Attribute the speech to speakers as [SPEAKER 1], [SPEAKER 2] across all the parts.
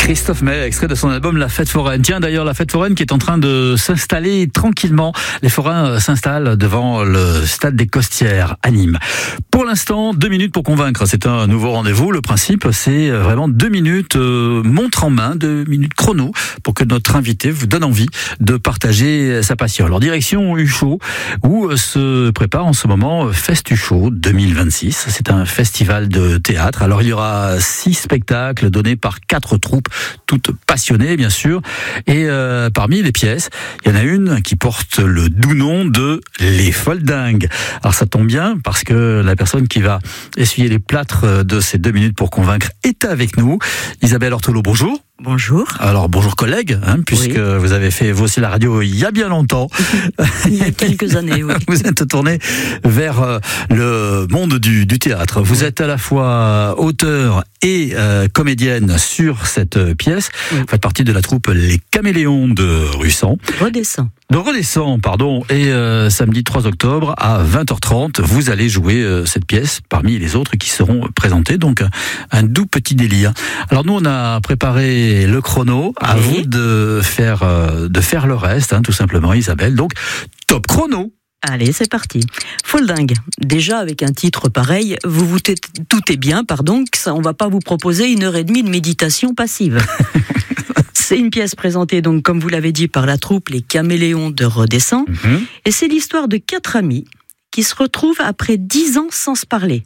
[SPEAKER 1] Christophe Maé, extrait de son album La Fête Foraine. Tiens, d'ailleurs, la Fête Foraine qui est en train de s'installer tranquillement. Les forains s'installent devant le stade des Costières à Nîmes. Pour l'instant, 2 minutes pour convaincre. C'est un nouveau rendez-vous. Le principe, c'est vraiment 2 minutes montre en main, 2 minutes chrono pour que notre invité vous donne envie de partager sa passion. Alors, direction Uchaud, où se prépare en ce moment Festuchaud 2026. C'est un festival de théâtre. Alors, il y aura 6 spectacles donnés par 4 troupes, toutes passionnées bien sûr. Et parmi les pièces, il y en a une qui porte le doux nom de Les Folles Dingues. Alors ça tombe bien parce que la personne qui va essuyer les plâtres de ces 2 minutes pour convaincre est avec nous. Isabelle Ortolo, bonjour.
[SPEAKER 2] Bonjour.
[SPEAKER 1] Alors bonjour collègue, puisque oui. Vous avez fait vous aussi la radio il y a bien longtemps.
[SPEAKER 2] Il y a quelques années, oui.
[SPEAKER 1] Vous êtes tourné vers le monde du théâtre. Vous êtes à la fois auteur et comédienne sur cette pièce. Vous faites partie de la troupe Les Caméléons de Russan. Redescend, pardon. Et samedi 3 octobre à 20h30, vous allez jouer cette pièce parmi les autres qui seront présentées. Donc un doux petit délire. Alors nous on a préparé le chrono, à vous de faire le reste, tout simplement Isabelle. Donc top chrono.
[SPEAKER 2] Allez, c'est parti. Folle dingue. Déjà, avec un titre pareil, vous vous doutez bien, que on va pas vous proposer 1h30 de méditation passive. C'est une pièce présentée, donc, comme vous l'avez dit, par la troupe Les Caméléons de Redescend. Et c'est l'histoire de 4 amis qui se retrouvent après 10 ans sans se parler.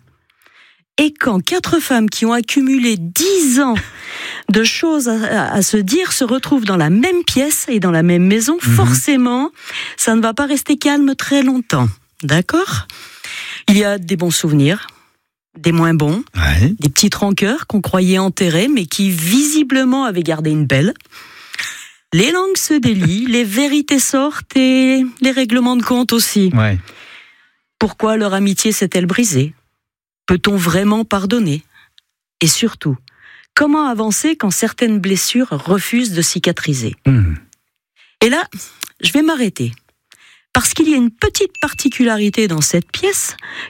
[SPEAKER 2] Et quand 4 femmes qui ont accumulé 10 ans de choses à se dire se retrouvent dans la même pièce et dans la même maison, forcément, ça ne va pas rester calme très longtemps. D'accord ? Il y a des bons souvenirs, des moins bons, des petites rancœurs qu'on croyait enterrées, mais qui visiblement avaient gardé une belle. Les langues se délient, les vérités sortent et les règlements de compte aussi. Ouais. Pourquoi leur amitié s'est-elle brisée ? Peut-on vraiment pardonner ? Et surtout, comment avancer quand certaines blessures refusent de cicatriser ? Et là, je vais m'arrêter. Parce qu'il y a une petite particularité dans cette pièce